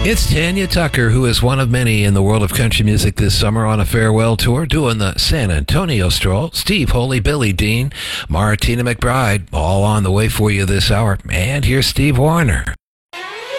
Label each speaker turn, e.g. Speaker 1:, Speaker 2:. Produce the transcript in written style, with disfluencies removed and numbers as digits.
Speaker 1: It's Tanya Tucker, who is one of many in the world of country music this summer on a farewell tour, doing the San Antonio stroll. Steve Holy, Billy Dean, Martina McBride, all on the way for you this hour. And here's Steve Wariner.